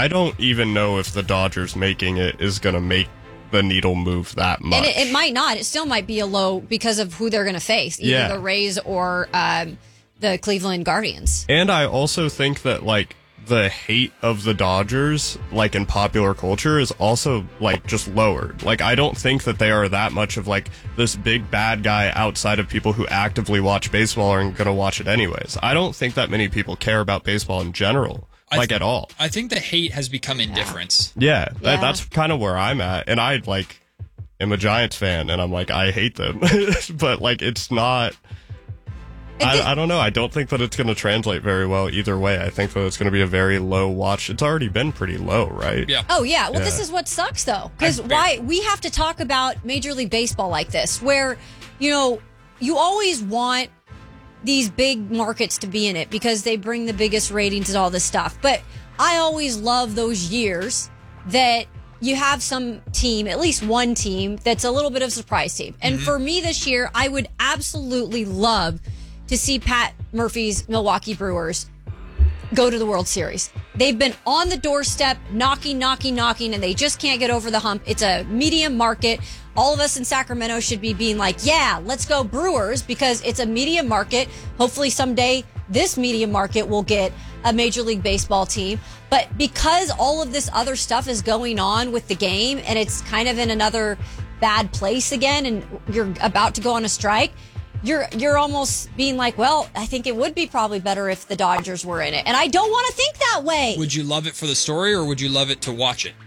I don't even know if the Dodgers making it is going to make the needle move that much. And it might not. It still might be a low because of who they're going to face, either the Rays or the Cleveland Guardians. And I also think that, like, the hate of the Dodgers, like, in popular culture is also, like, just lowered. Like, I don't think that they are that much of, like, this big bad guy outside of people who actively watch baseball are going to watch it anyways. I don't think that many people care about baseball in general. At all. I think the hate has become indifference. Yeah, that's kind of where I'm at. And I, like, am a Giants fan, and I'm like, I hate them. But, like, it's not... I don't know. I don't think that it's going to translate very well either way. I think that it's going to be a very low watch. It's already been pretty low, right? Yeah. Oh, yeah. Well, this is what sucks, though. Because why we have to talk about Major League Baseball like this, where, you always want these big markets to be in it because they bring the biggest ratings and all this stuff. But I always love those years that you have some team, at least one team, that's a little bit of a surprise team. And for me this year, I would absolutely love to see Pat Murphy's Milwaukee Brewers go to the World Series. They've been on the doorstep, knocking, and they just can't get over the hump. It's a medium market. All of us in Sacramento should be being like, yeah, let's go Brewers, because it's a medium market. Hopefully someday this medium market will get a Major League Baseball team. But because all of this other stuff is going on with the game and it's kind of in another bad place again and you're about to go on a strike, you're almost being like, well, I think it would be probably better if the Dodgers were in it. And I don't want to think that way. Would you love it for the story, or would you love it to watch it?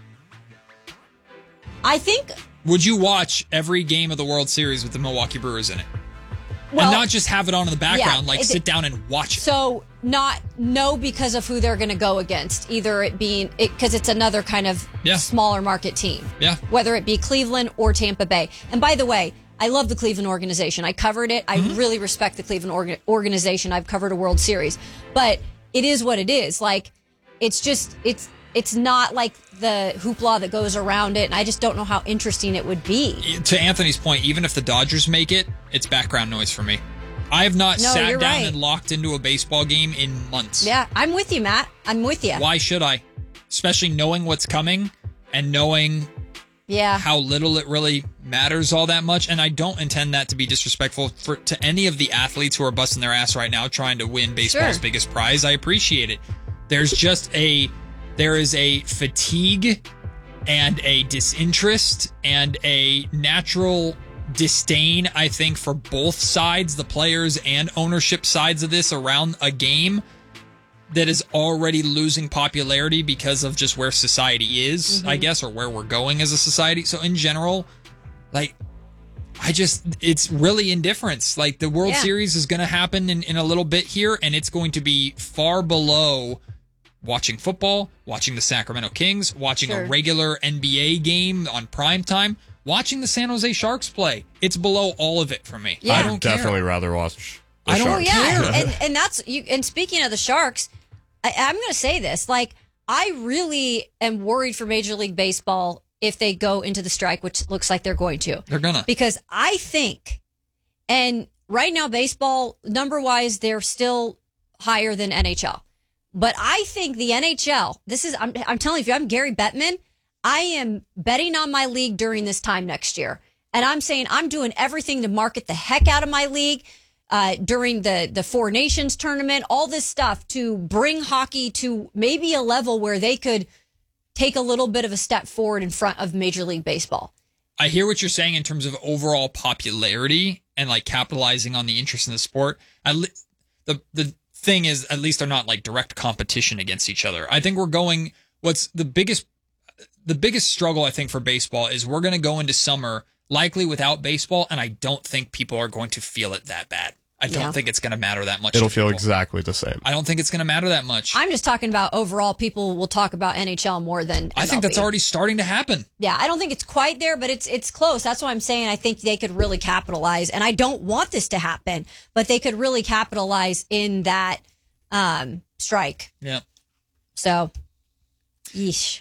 I think... Would you watch every game of the World Series with the Milwaukee Brewers in it? Well, and not just have it on in the background, sit down and watch it. So, no, because of who they're going to go against. Either it being, because it's another kind of smaller market team. Yeah. Whether it be Cleveland or Tampa Bay. And by the way, I love the Cleveland organization. I covered it. I really respect the Cleveland organization. I've covered a World Series. But it is what it is. Like, it's not like the hoopla that goes around it, and I just don't know how interesting it would be. To Anthony's point, even if the Dodgers make it, it's background noise for me. I have not sat down and locked into a baseball game in months. Yeah, I'm with you, Matt. I'm with you. Why should I? Especially knowing what's coming and knowing how little it really matters all that much. And I don't intend that to be disrespectful to any of the athletes who are busting their ass right now trying to win baseball's biggest prize. I appreciate it. There is a fatigue and a disinterest and a natural disdain, I think, for both sides, the players and ownership sides of this, around a game that is already losing popularity because of just where society is, I guess, or where we're going as a society. So in general, like, it's really indifference. Like, the World Series is going to happen in a little bit here, and it's going to be far below watching football, watching the Sacramento Kings, watching a regular NBA game on primetime, watching the San Jose Sharks play. It's below all of it for me. Yeah. I don't definitely rather watch the I don't Sharks. care. and that's you. And speaking of the Sharks, I'm going to say this: like, I really am worried for Major League Baseball if they go into the strike, which looks like they're going to. They're gonna, because I think, and right now, baseball number wise, they're still higher than NHL. But I think the NHL, I'm telling you, if I'm Gary Bettman, I am betting on my league during this time next year. And I'm saying I'm doing everything to market the heck out of my league during the Four Nations tournament, all this stuff to bring hockey to maybe a level where they could take a little bit of a step forward in front of Major League Baseball. I hear what you're saying in terms of overall popularity and, like, capitalizing on the interest in the sport. The thing is, at least they're not like direct competition against each other. I think what's the biggest struggle, I think, for baseball is we're going to go into summer likely without baseball, and I don't think people are going to feel it that bad. I don't think it's going to matter that much. It'll feel exactly the same. I don't think it's going to matter that much. I'm just talking about overall, people will talk about NHL more than MLB. I think that's already starting to happen. Yeah, I don't think it's quite there, but it's close. That's why I'm saying I think they could really capitalize, and I don't want this to happen, but they could really capitalize in that strike. Yeah. So, yeesh.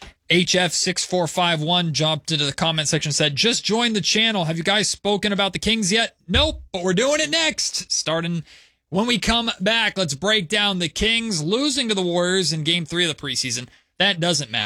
HF6451 jumped into the comment section and said, just joined the channel. Have you guys spoken about the Kings yet? Nope, but we're doing it next. Starting when we come back, let's break down the Kings losing to the Warriors in Game 3 of the preseason. That doesn't matter.